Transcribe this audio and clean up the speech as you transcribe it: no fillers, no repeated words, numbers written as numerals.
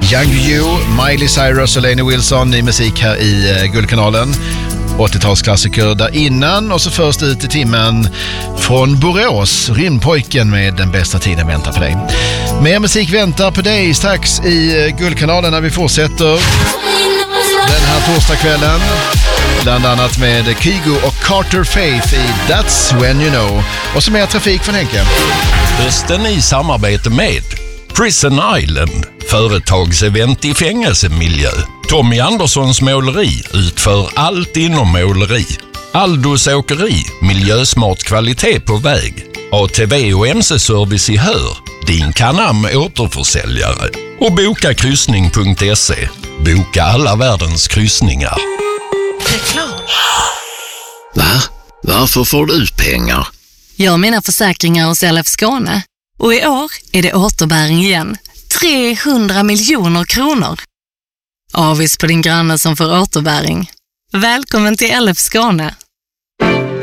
Young You, Miley Cyrus och Lainey Wilson i musik här i Guldkanalen. 80-talsklassiker där innan och så först ut i timmen från Borås, Rymdpojken med Den bästa tiden väntar på dig. Mer musik väntar på dig strax i Guldkanalen när vi fortsätter den här torsdagskvällen. Bland annat med Kygo och Carter Faith i That's When You Know. Och så mer trafik från Henke. Hösten i samarbete med Prison Island, företagsevent i fängelsemiljö. Tommy Anderssons måleri utför allt inom måleri. Aldos åkeri, miljösmart kvalitet på väg. ATV och MC-service i Hör, din Canam återförsäljare. Och bokakryssning.se, boka alla världens kryssningar. Reklam. Va? Varför får du ut pengar? Jag har mina försäkringar hos LF Skåne. Och i år är det återbäring igen. 300 miljoner kronor. Avis på din granne som får återbäring. Välkommen till LF Skåne.